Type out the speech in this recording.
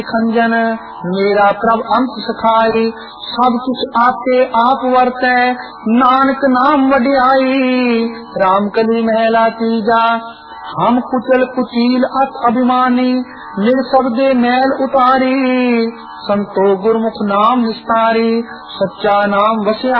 खंजन मेरा प्रभ अंत सखाई, सब कुछ आपे आप वर्तै, नानक नाम वडियाई। राम कली महला तीजा, हम कुचल कुचील अत अभिमानी, निर्शब्दे मैल उतारी, संतो गुरमुख नाम निस्तारी, सच्चा नाम वस्या